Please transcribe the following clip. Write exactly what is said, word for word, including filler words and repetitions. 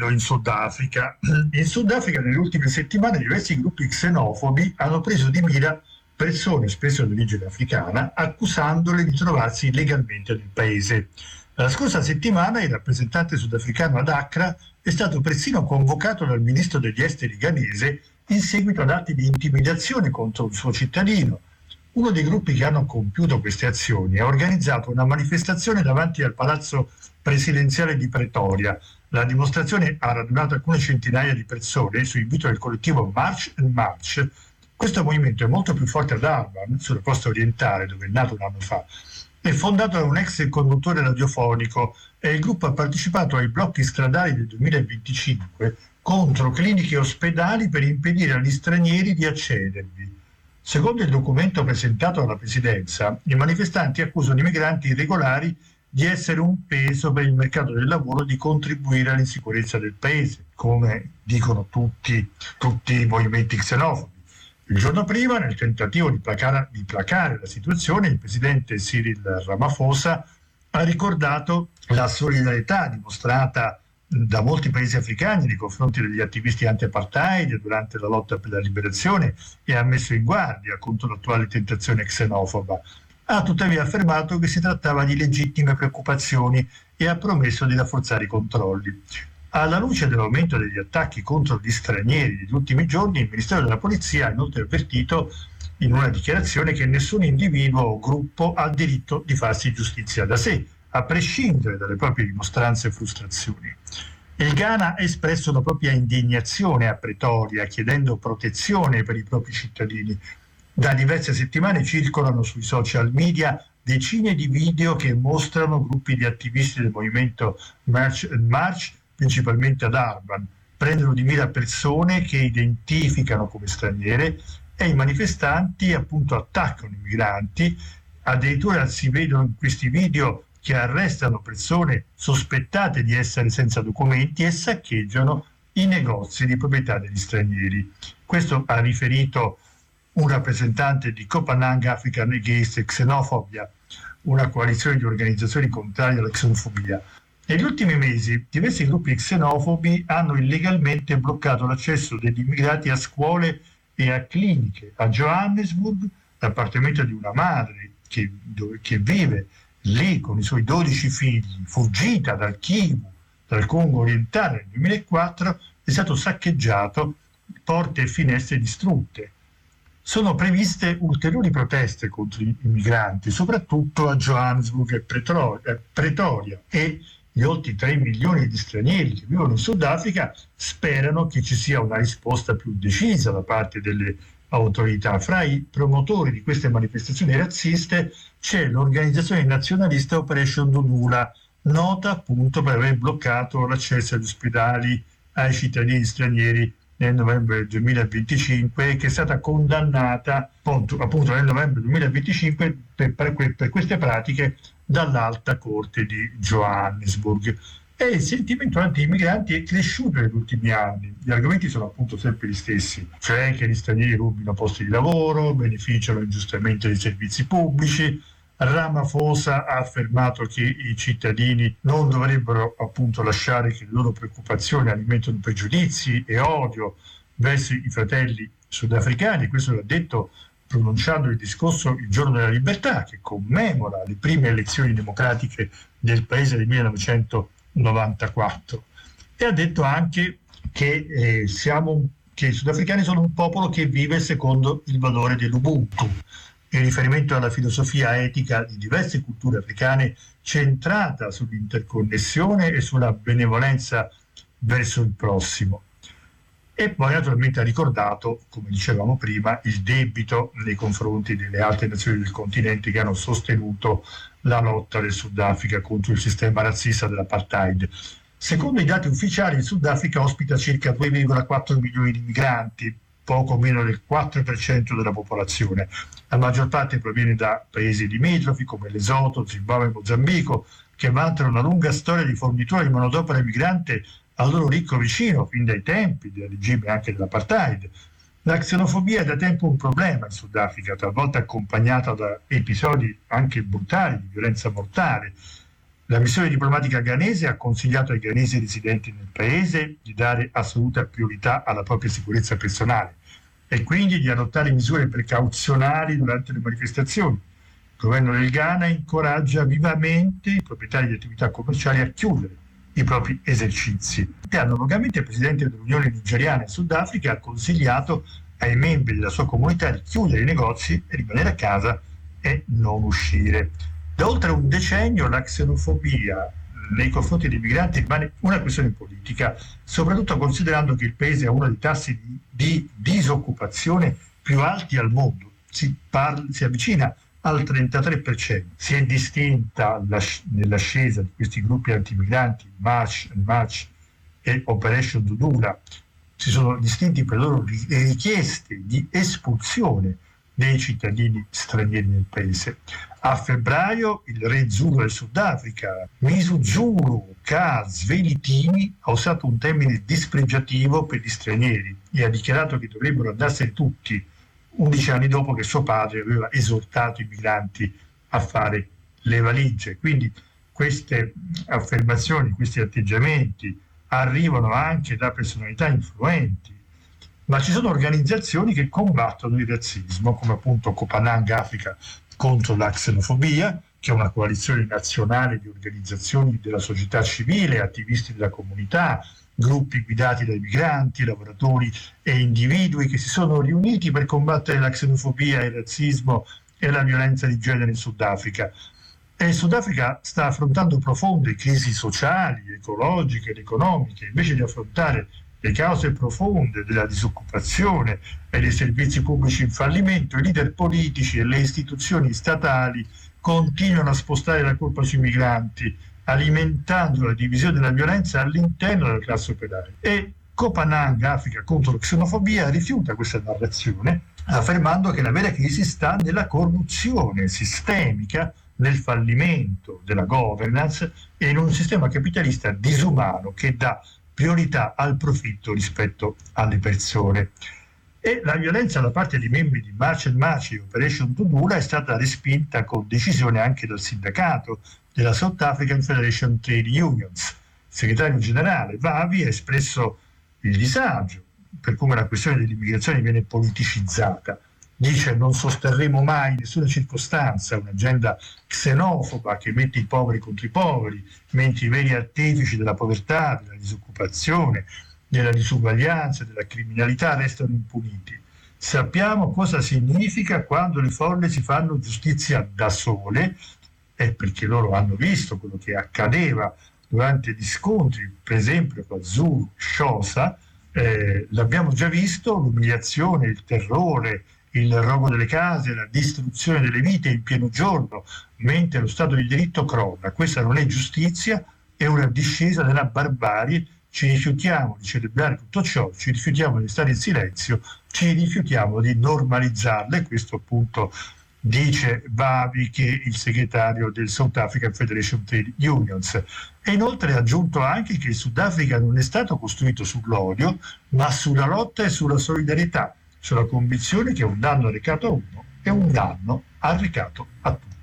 in Sudafrica. In Sudafrica nelle ultime settimane diversi gruppi xenofobi hanno preso di mira persone, spesso di origine africana, accusandole di trovarsi illegalmente nel paese. La scorsa settimana il rappresentante sudafricano ad Accra è stato persino convocato dal ministro degli esteri ghanese in seguito ad atti di intimidazione contro un suo cittadino. Uno dei gruppi che hanno compiuto queste azioni ha organizzato una manifestazione davanti al palazzo presidenziale di Pretoria. La dimostrazione ha radunato alcune centinaia di persone su invito del collettivo March and March. Questo movimento è molto più forte ad Durban, sulla costa orientale, dove è nato un anno fa. È fondato da un ex conduttore radiofonico e il gruppo ha partecipato ai blocchi stradali del duemilaventicinque contro cliniche e ospedali per impedire agli stranieri di accedervi. Secondo il documento presentato alla presidenza, i manifestanti accusano i migranti irregolari di essere un peso per il mercato del lavoro e di contribuire all'insicurezza del paese, come dicono tutti, tutti i movimenti xenofobi. Il giorno prima, nel tentativo di placare, di placare la situazione, il presidente Cyril Ramaphosa ha ricordato la solidarietà dimostrata da molti paesi africani nei confronti degli attivisti anti-apartheid durante la lotta per la liberazione e ha messo in guardia contro l'attuale tentazione xenofoba. Ha tuttavia affermato che si trattava di legittime preoccupazioni e ha promesso di rafforzare i controlli. Alla luce dell'aumento degli attacchi contro gli stranieri degli ultimi giorni, il Ministero della Polizia ha inoltre avvertito in una dichiarazione che nessun individuo o gruppo ha diritto di farsi giustizia da sé, a prescindere dalle proprie dimostranze e frustrazioni. Il Ghana ha espresso la propria indignazione a Pretoria, chiedendo protezione per i propri cittadini. Da diverse settimane circolano sui social media decine di video che mostrano gruppi di attivisti del movimento March and March, principalmente ad Durban, prendono di mira persone che identificano come straniere e i manifestanti appunto attaccano i migranti. Addirittura si vedono in questi video che arrestano persone sospettate di essere senza documenti e saccheggiano i negozi di proprietà degli stranieri. Questo ha riferito un rappresentante di Copenhagen African Against Xenophobia, una coalizione di organizzazioni contrarie alla xenofobia. Negli ultimi mesi diversi gruppi xenofobi hanno illegalmente bloccato l'accesso degli immigrati a scuole e a cliniche. A Johannesburg, l'appartamento di una madre che, dove, che vive lì con i suoi dodici figli, fuggita dal Kivu, dal Congo orientale nel duemilaquattro, è stato saccheggiato, porte e finestre distrutte. Sono previste ulteriori proteste contro i migranti, soprattutto a Johannesburg e Pretoria, e gli oltre tre milioni di stranieri che vivono in Sudafrica sperano che ci sia una risposta più decisa da parte delle autorità. Fra i promotori di queste manifestazioni razziste c'è l'organizzazione nazionalista Operation Dudula, nota appunto per aver bloccato l'accesso agli ospedali ai cittadini stranieri nel novembre del duemilaventicinque, che è stata condannata appunto, appunto nel novembre duemilaventicinque per, per, per queste pratiche dall'Alta Corte di Johannesburg. E il sentimento anti-immigranti è cresciuto negli ultimi anni. Gli argomenti sono appunto sempre gli stessi, cioè che gli stranieri rubino posti di lavoro, beneficiano ingiustamente dei servizi pubblici. Ramaphosa ha affermato che i cittadini non dovrebbero appunto lasciare che le loro preoccupazioni alimentino pregiudizi e odio verso i fratelli sudafricani. Questo l'ha detto pronunciando il discorso il giorno della libertà, che commemora le prime elezioni democratiche del paese del millenovecentonovantaquattro, e ha detto anche che, eh, siamo, che i sudafricani sono un popolo che vive secondo il valore dell'Ubuntu, in riferimento alla filosofia etica di diverse culture africane centrata sull'interconnessione e sulla benevolenza verso il prossimo. E poi naturalmente ha ricordato, come dicevamo prima, il debito nei confronti delle altre nazioni del continente che hanno sostenuto la lotta del Sudafrica contro il sistema razzista dell'apartheid. Secondo i dati ufficiali, il Sudafrica ospita circa due virgola quattro milioni di migranti, poco meno del quattro per cento della popolazione. La maggior parte proviene da paesi limitrofi come Lesotho, Zimbabwe e Mozambico, che vantano una lunga storia di fornitura di manodopera migrante al loro ricco vicino, fin dai tempi del regime anche dell'apartheid. La xenofobia è da tempo un problema in Sudafrica, talvolta accompagnata da episodi anche brutali di violenza mortale. La missione diplomatica ghanese ha consigliato ai ghanesi residenti nel paese di dare assoluta priorità alla propria sicurezza personale e quindi di adottare misure precauzionali durante le manifestazioni. Il governo del Ghana incoraggia vivamente i proprietari di attività commerciali a chiudere i propri esercizi. E analogamente il presidente dell'Unione Nigeriana in Sudafrica ha consigliato ai membri della sua comunità di chiudere i negozi e rimanere a casa e non uscire. Da oltre un decennio la xenofobia nei confronti dei migranti rimane una questione politica, soprattutto considerando che il paese ha uno dei tassi di, di disoccupazione più alti al mondo. Si, parla, si avvicina al trentatré per cento. Si è distinta la, nell'ascesa di questi gruppi antimigranti, March and March e Operation Dudula. Si sono distinti per le loro richieste di espulsione dei cittadini stranieri nel paese. A febbraio il re Zulu del Sudafrica, Misuzulu Ka Zwelithini, ha usato un termine dispregiativo per gli stranieri e ha dichiarato che dovrebbero andarsene tutti, undici anni dopo che suo padre aveva esortato i migranti a fare le valigie. Quindi queste affermazioni, questi atteggiamenti arrivano anche da personalità influenti, ma ci sono organizzazioni che combattono il razzismo, come appunto Kopanang Africa contro la xenofobia, che è una coalizione nazionale di organizzazioni della società civile, attivisti della comunità, gruppi guidati dai migranti, lavoratori e individui che si sono riuniti per combattere la xenofobia, il razzismo e la violenza di genere in Sudafrica. E il Sudafrica sta affrontando profonde crisi sociali, ecologiche ed economiche. Invece di affrontare le cause profonde della disoccupazione e dei servizi pubblici in fallimento, i leader politici e le istituzioni statali continuano a spostare la colpa sui migranti, alimentando la divisione della violenza all'interno della classe operaria. E Kopanang Africa contro la xenofobia rifiuta questa narrazione, affermando che la vera crisi sta nella corruzione sistemica, nel fallimento della governance e in un sistema capitalista disumano che dà priorità al profitto rispetto alle persone. E la violenza da parte dei membri di March and March e Operation Dudula è stata respinta con decisione anche dal sindacato della South African Federation Trade Unions. Il segretario generale Vavi ha espresso il disagio per come la questione dell'immigrazione viene politicizzata. Dice: non sosterremo mai in nessuna circostanza un'agenda xenofoba che mette i poveri contro i poveri, mentre i veri artefici della povertà, della disoccupazione, della disuguaglianza, della criminalità restano impuniti. Sappiamo cosa significa quando le folle si fanno giustizia da sole, è perché loro hanno visto quello che accadeva durante gli scontri, per esempio con Zulu, Xhosa, eh, l'abbiamo già visto, l'umiliazione, il terrore, il rogo delle case, la distruzione delle vite in pieno giorno, mentre lo Stato di diritto crolla. Questa non è giustizia, è una discesa nella barbarie. Ci rifiutiamo di celebrare tutto ciò, ci rifiutiamo di stare in silenzio, ci rifiutiamo di normalizzarle. Questo appunto dice Vavi, che è il segretario del South African Federation Trade Unions. E inoltre ha aggiunto anche che il Sudafrica non è stato costruito sull'odio, ma sulla lotta e sulla solidarietà, sulla convinzione che un danno arrecato a uno è un danno arrecato a tutti.